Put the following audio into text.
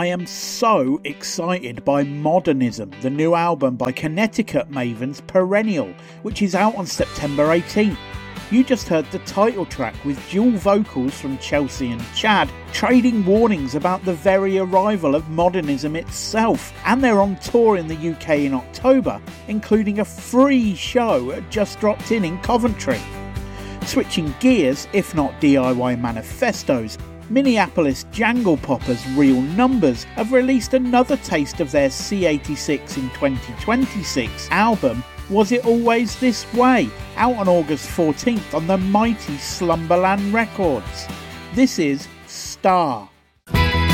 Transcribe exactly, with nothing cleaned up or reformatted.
I am so excited by Modernism, the new album by Connecticut mavens Perennial, which is out on September eighteenth. You just heard the title track with dual vocals from Chelsea and Chad, trading warnings about the very arrival of Modernism itself, and they're on tour in the U K in October, including a free show just dropped in in Coventry. Switching gears, if not D I Y manifestos, Minneapolis Jangle Poppers Real Numbers have released another taste of their C eighty-six in twenty twenty-six album Was It Always This Way, out on August fourteenth on the mighty Slumberland Records. This is Star.